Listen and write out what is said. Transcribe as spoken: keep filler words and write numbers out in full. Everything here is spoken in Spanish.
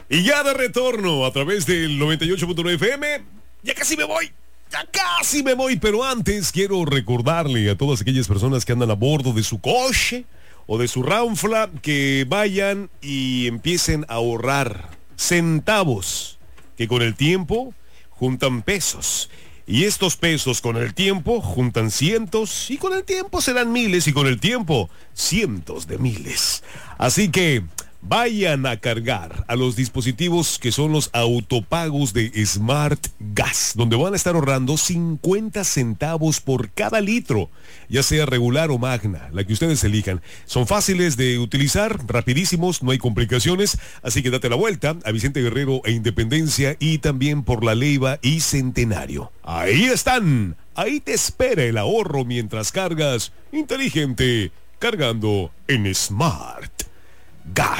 Y ya de retorno a través del noventa y ocho punto nueve F M. Ya casi me voy. Ya casi me voy. Pero antes quiero recordarle a todas aquellas personas que andan a bordo de su coche o de su ranfla que vayan y empiecen a ahorrar centavos que con el tiempo juntan pesos. Y estos pesos con el tiempo juntan cientos y con el tiempo serán miles y con el tiempo cientos de miles. Así que vayan a cargar a los dispositivos que son los autopagos de Smart Gas, donde van a estar ahorrando cincuenta centavos por cada litro, ya sea regular o magna, la que ustedes elijan. Son fáciles de utilizar, rapidísimos, no hay complicaciones, así que date la vuelta a Vicente Guerrero e Independencia y también por La Leiva y Centenario. Ahí están, ahí te espera el ahorro mientras cargas inteligente, cargando en Smart Gas.